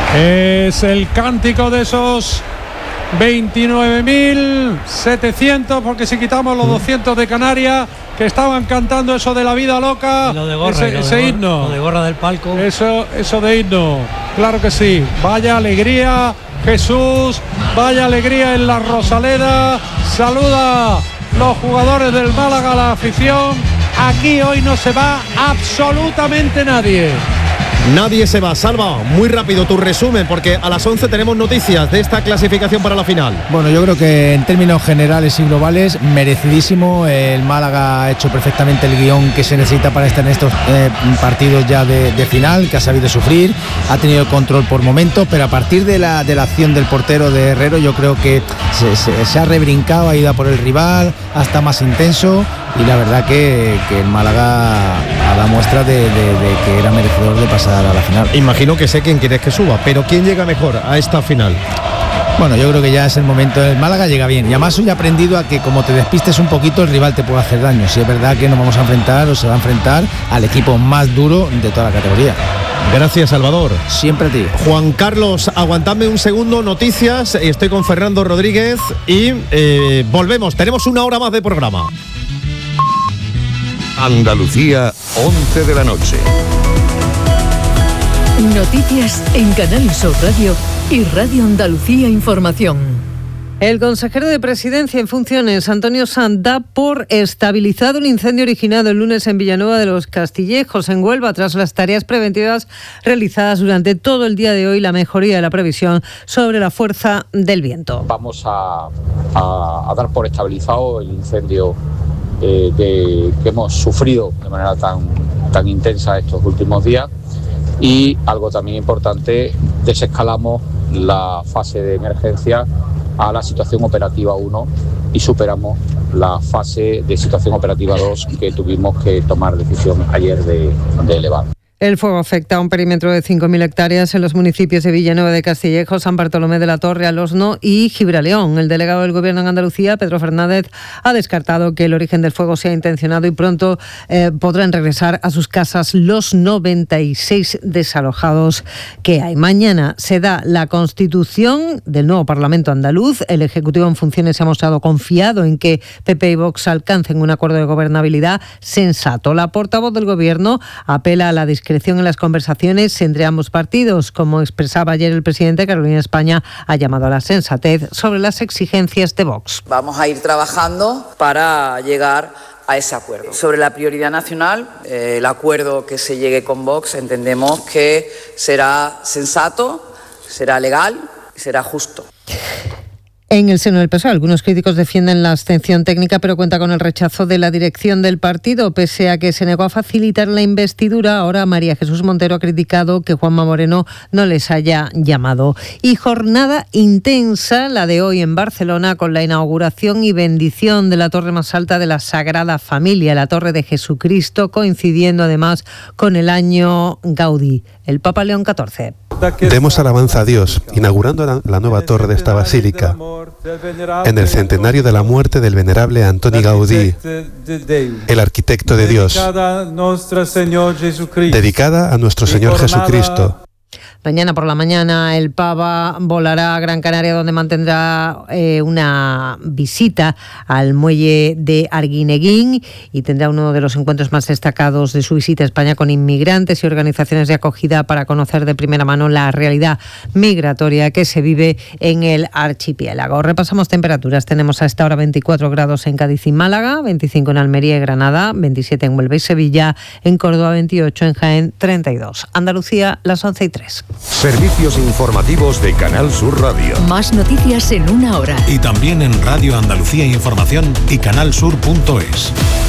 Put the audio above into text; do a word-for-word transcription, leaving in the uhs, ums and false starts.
Es el cántico de esos veintinueve mil setecientos, porque si quitamos los doscientos de Canarias, que estaban cantando eso de la vida loca, y lo de gorra, ese, y lo ese de gorra, himno, lo de gorra del palco, eso, eso de himno, claro que sí. Vaya alegría, Jesús, vaya alegría en la Rosaleda. Saluda los jugadores del Málaga, la afición. Aquí hoy no se va absolutamente nadie. Nadie se va. Salva, muy rápido tu resumen, porque a las once tenemos noticias de esta clasificación para la final. Bueno, yo creo que en términos generales y globales, merecidísimo. El Málaga ha hecho perfectamente el guión que se necesita para estar en estos eh, partidos ya de, de final, que ha sabido sufrir, ha tenido el control por momentos, pero a partir de la, de la acción del portero de Herrero, yo creo que se, se, se ha rebrincado, ha ido a por el rival, hasta más intenso, y la verdad que, que el Málaga ha dado muestra de, de, de que era merecedor de pasar a la final. Imagino que sé quién quieres que suba, pero ¿quién llega mejor a esta final? Bueno, yo creo que ya es el momento. El Málaga llega bien, y además hoy he aprendido a que como te despistes un poquito, el rival te puede hacer daño. Si es verdad que nos vamos a enfrentar o se va a enfrentar al equipo más duro de toda la categoría. Gracias, Salvador. Siempre a ti. Juan Carlos, aguantadme un segundo, noticias. Estoy con Fernando Rodríguez y eh, volvemos. Tenemos una hora más de programa. Andalucía, once de la noche. Noticias en Canal Sur Radio y Radio Andalucía Información. El consejero de Presidencia en funciones, Antonio Sanz, da por estabilizado el incendio originado el lunes en Villanueva de los Castillejos, en Huelva, tras las tareas preventivas realizadas durante todo el día de hoy, la mejoría de la previsión sobre la fuerza del viento. Vamos a, a, a dar por estabilizado el incendio eh, de, que hemos sufrido de manera tan, tan intensa estos últimos días. Y algo también importante, desescalamos la fase de emergencia a la situación operativa uno y superamos la fase de situación operativa dos que tuvimos que tomar decisión ayer de, de elevar. El fuego afecta a un perímetro de cinco mil hectáreas en los municipios de Villanueva de Castillejos, San Bartolomé de la Torre, Alosno y Gibraleón. El delegado del Gobierno en Andalucía, Pedro Fernández, ha descartado que el origen del fuego sea intencionado y pronto eh, podrán regresar a sus casas los noventa y seis desalojados que hay. Mañana se da la constitución del nuevo Parlamento andaluz. El Ejecutivo en funciones se ha mostrado confiado en que P P y Vox alcancen un acuerdo de gobernabilidad sensato. La portavoz del Gobierno apela a la discreción en las conversaciones entre ambos partidos. Como expresaba ayer el presidente, Carolina España ha llamado a la sensatez sobre las exigencias de Vox. Vamos a ir trabajando para llegar a ese acuerdo. Sobre la prioridad nacional, eh, el acuerdo que se llegue con Vox entendemos que será sensato, será legal y será justo. En el seno del P S O E, algunos críticos defienden la abstención técnica, pero cuenta con el rechazo de la dirección del partido. Pese a que se negó a facilitar la investidura, ahora María Jesús Montero ha criticado que Juanma Moreno no les haya llamado. Y jornada intensa, la de hoy en Barcelona, con la inauguración y bendición de la torre más alta de la Sagrada Familia, la Torre de Jesucristo, coincidiendo además con el año Gaudí, el Papa León catorce. Demos alabanza a Dios, inaugurando la, la nueva torre de esta basílica, en el centenario de la muerte del venerable Antoni Gaudí, el arquitecto de Dios, dedicada a nuestro Señor Jesucristo. Mañana por la mañana el Papa volará a Gran Canaria, donde mantendrá eh, una visita al muelle de Arguineguín y tendrá uno de los encuentros más destacados de su visita a España con inmigrantes y organizaciones de acogida para conocer de primera mano la realidad migratoria que se vive en el archipiélago. Repasamos temperaturas. Tenemos a esta hora veinticuatro grados en Cádiz y Málaga, veinticinco en Almería y Granada, veintisiete en Huelva y Sevilla, en Córdoba veintiocho, en Jaén treinta y dos. Andalucía, las once y tres. Servicios informativos de Canal Sur Radio. Más noticias en una hora. Y también en Radio Andalucía Información y canal sur punto es.